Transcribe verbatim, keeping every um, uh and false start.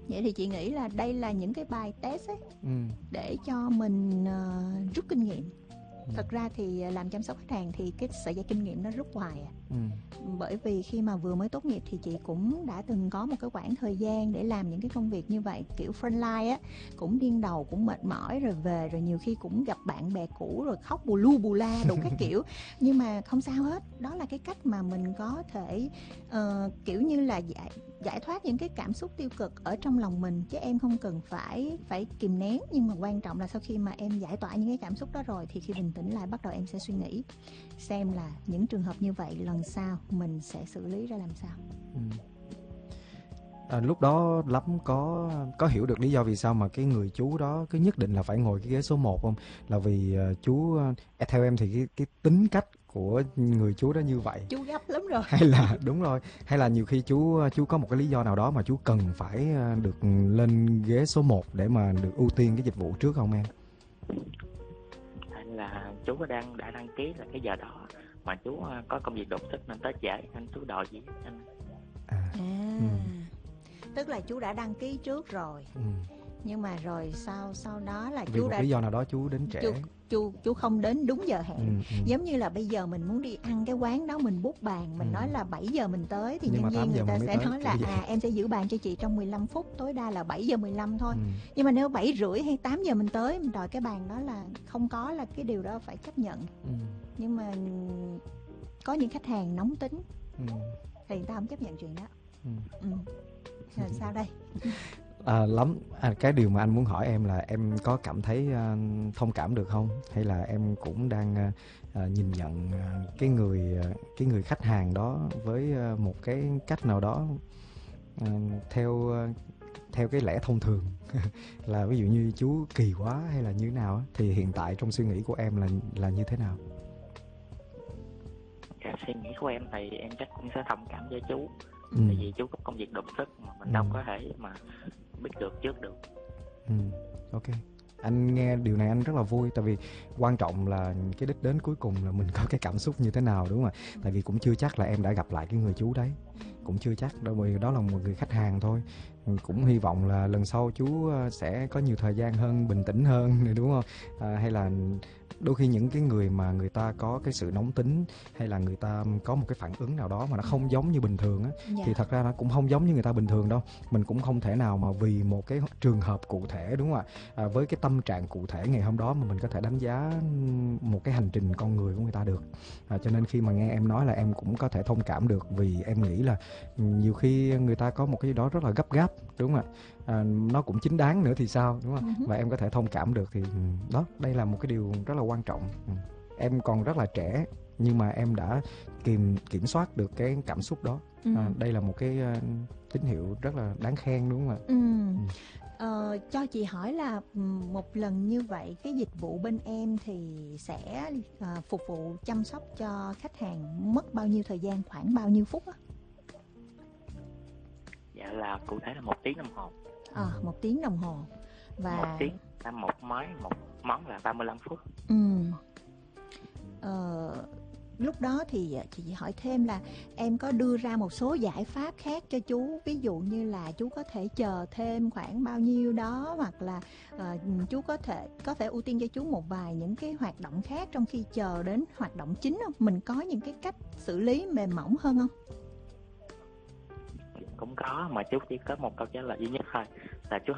Vậy thì chị nghĩ là đây là những cái bài test ấy, Ừ. để cho mình uh, rút kinh nghiệm. Ừ. Thật ra thì làm chăm sóc khách hàng thì cái sợi dây kinh nghiệm nó rút hoài à. Ừ. Bởi vì khi mà vừa mới tốt nghiệp thì chị cũng đã từng có một cái khoảng thời gian để làm những cái công việc như vậy, kiểu frontline á, cũng điên đầu, cũng mệt mỏi, rồi về rồi nhiều khi cũng gặp bạn bè cũ rồi khóc bù lu bù la đủ các kiểu. Nhưng mà không sao hết, đó là cái cách mà mình có thể uh, kiểu như là giải giải thoát những cái cảm xúc tiêu cực ở trong lòng mình, chứ em không cần phải phải kìm nén. Nhưng mà quan trọng là sau khi mà em giải tỏa những cái cảm xúc đó rồi thì khi bình tĩnh lại, bắt đầu em sẽ suy nghĩ xem là những trường hợp như vậy lần sau mình sẽ xử lý ra làm sao. Ừ. À, lúc đó Lắm có có hiểu được lý do vì sao mà cái người chú đó cứ nhất định là phải ngồi cái ghế số một không? Là vì uh, chú uh, theo em thì cái cái tính cách của người chú đó như vậy, Chú gấp lắm rồi. hay là đúng rồi, hay là nhiều khi chú chú có một cái lý do nào đó mà chú cần phải uh, được lên ghế số một để mà được ưu tiên cái dịch vụ trước không em? Hay là chú đang đã đăng ký là cái giờ đó mà chú uh, có công việc đột xuất nên tới trễ, anh chú đòi gì anh? À. À, Ừ. tức là chú đã đăng ký trước rồi. Ừ. Nhưng mà rồi sau sau đó là Vì chú một đã lý do nào đó chú đến trễ. chú chú chú không đến đúng giờ hẹn. Ừ, ừ. Giống như là bây giờ mình muốn đi ăn cái quán đó, mình book bàn, mình Ừ. nói là bảy giờ mình tới thì Nhưng mà nhân tám viên giờ người ta mình mới sẽ tới, nói là kiểu vậy. à em sẽ giữ bàn cho chị trong mười lăm phút, tối đa là bảy giờ mười lăm thôi. Ừ. Nhưng mà nếu bảy rưỡi hay tám giờ mình tới, mình đòi cái bàn đó là không có, là cái điều đó phải chấp nhận. Ừ. Nhưng mà có những khách hàng nóng tính Ừ. thì người ta không chấp nhận chuyện đó. Ừ. Ừ. Là sao đây? À, Lắm, à, cái điều mà anh muốn hỏi em là em có cảm thấy uh, thông cảm được không? Hay là em cũng đang uh, nhìn nhận uh, cái người uh, cái người khách hàng đó với uh, một cái cách nào đó uh, theo uh, theo cái lẽ thông thường là ví dụ như chú kỳ quá hay là như thế nào á, thì hiện tại trong suy nghĩ của em là là như thế nào? Dạ, suy nghĩ của em thì em chắc cũng sẽ thông cảm với chú. Ừ. Tại vì chú có công việc đột xuất mà mình Ừ. đâu có thể mà biết được trước được. Ừ. Ok. Anh nghe điều này anh rất là vui, tại vì quan trọng là cái đích đến cuối cùng là mình có cái cảm xúc như thế nào, đúng không ạ? Tại vì cũng chưa chắc là em đã gặp lại cái người chú đấy, cũng chưa chắc đâu, vì đó là một người khách hàng thôi. Cũng hy vọng là lần sau chú sẽ có nhiều thời gian hơn, bình tĩnh hơn, đúng không? À, hay là đôi khi những cái người mà người ta có cái sự nóng tính, hay là người ta có một cái phản ứng nào đó mà nó không giống như bình thường á, Dạ. thì thật ra nó cũng không giống như người ta bình thường đâu. Mình cũng không thể nào mà vì một cái trường hợp cụ thể, đúng không ạ, à, với cái tâm trạng cụ thể ngày hôm đó mà mình có thể đánh giá một cái hành trình con người của người ta được. À, cho nên khi mà nghe em nói là em cũng có thể thông cảm được, vì em nghĩ là nhiều khi người ta có một cái gì đó rất là gấp gáp, đúng không ạ? À, nó cũng chính đáng nữa thì sao, đúng không? Và em có thể thông cảm được thì đó, đây là một cái điều rất là quan trọng. Em còn rất là trẻ nhưng mà em đã kìm kiểm soát được cái cảm xúc đó. À, đây là một cái uh, tín hiệu rất là đáng khen, đúng không ạ? Ừ. Ừ. Ờ, cho chị hỏi là một lần như vậy cái dịch vụ bên em thì sẽ uh, phục vụ chăm sóc cho khách hàng mất bao nhiêu thời gian, khoảng bao nhiêu phút á? Dạ là cụ thể là một tiếng đồng hồ. Ờ, à, một tiếng đồng hồ. Và một tiếng là một máy, một món là ba mươi lăm phút. Ừ. Ờ, lúc đó thì chị chỉ hỏi thêm là em có đưa ra một số giải pháp khác cho chú, ví dụ như là chú có thể chờ thêm khoảng bao nhiêu đó, hoặc là uh, chú có thể có thể ưu tiên cho chú một vài những cái hoạt động khác trong khi chờ đến hoạt động chính không? Mình có những cái cách xử lý mềm mỏng hơn không? Cũng có, mà chú chỉ có một câu trả lời duy nhất thôi, là chú